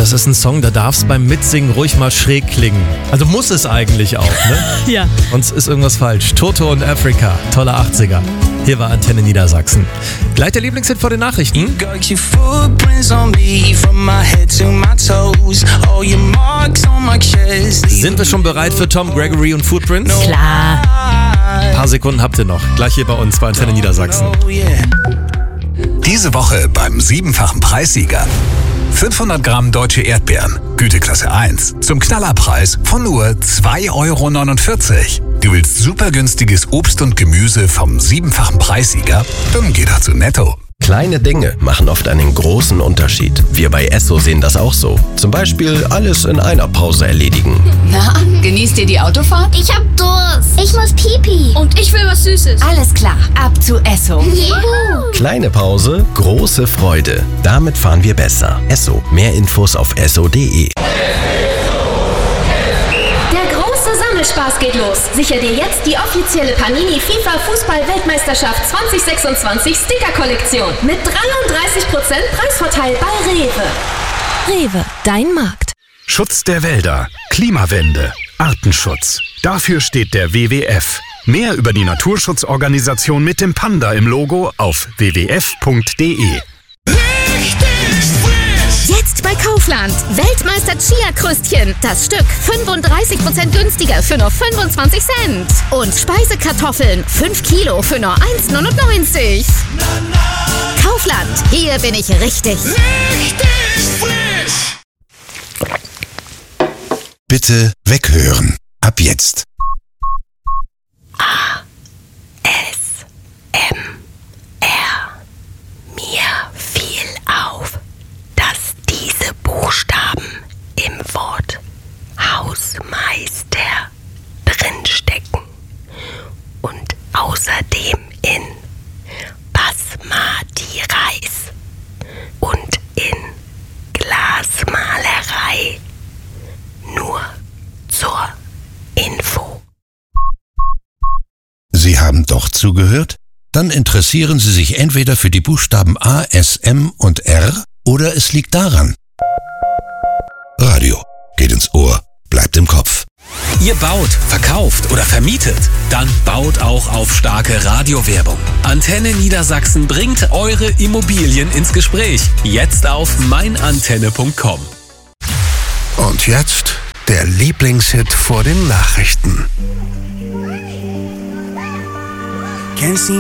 das ist ein Song, da darf es beim Mitsingen ruhig mal schräg klingen. Also muss es eigentlich auch, ne? Ja. Sonst ist irgendwas falsch. Toto und Africa, tolle 80er. Hier war Antenne Niedersachsen. Gleich der Lieblingshit vor den Nachrichten. Sind wir schon bereit für Tom Gregory und Footprints? Klar. Ein paar Sekunden habt ihr noch. Gleich hier bei uns bei Antenne Niedersachsen. Diese Woche beim 7-fachen Preissieger. 500 Gramm deutsche Erdbeeren, Güteklasse 1, zum Knallerpreis von nur 2,49 €. Du willst super günstiges Obst und Gemüse vom 7-fachen Preissieger? Dann geh doch zu Netto. Kleine Dinge machen oft einen großen Unterschied. Wir bei Esso sehen das auch so. Zum Beispiel alles in einer Pause erledigen. Na, genießt ihr die Autofahrt? Ich hab Durst. Ich muss Pipi. Und ich will was Süßes. Alles klar, ab zu Esso. Juhu. Kleine Pause, große Freude. Damit fahren wir besser. Esso. Mehr Infos auf esso.de. Spaß geht los. Sicher dir jetzt die offizielle Panini FIFA Fußball-Weltmeisterschaft 2026 Sticker-Kollektion mit 33% Preisvorteil bei Rewe. Rewe, dein Markt. Schutz der Wälder, Klimawende, Artenschutz. Dafür steht der WWF. Mehr über die Naturschutzorganisation mit dem Panda im Logo auf wwf.de. Jetzt bei Kaufland. Weltmeister Chia-Krüstchen. Das Stück 35% günstiger für nur 25 Cent. Und Speisekartoffeln 5 Kilo für nur 1,99 €. Kaufland. Hier bin ich richtig. Richtig frisch. Bitte weghören. Ab jetzt. Buchstaben im Wort Hausmeister drinstecken und außerdem in Basmati-Reis und in Glasmalerei. Nur zur Info. Sie haben doch zugehört? Dann interessieren Sie sich entweder für die Buchstaben A, S, M und R oder es liegt daran. Radio geht ins Ohr, bleibt im Kopf. Ihr baut, verkauft oder vermietet? Dann baut auch auf starke Radiowerbung. Antenne Niedersachsen bringt eure Immobilien ins Gespräch. Jetzt auf meinantenne.com. Und jetzt der Lieblingshit vor den Nachrichten.